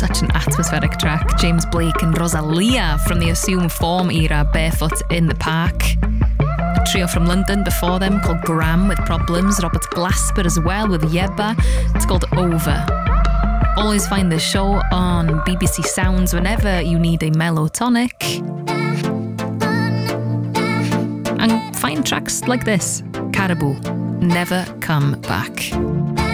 such an atmospheric track. James Blake and Rosalia from the Assume Form era, Barefoot in the Park. A trio from London before them called Graham with Problems. Robert Glasper as well with Yeba. It's called Over. Always find the show on BBC Sounds whenever you need a mellow tonic. And find tracks like this. Caribou, Never Come Back.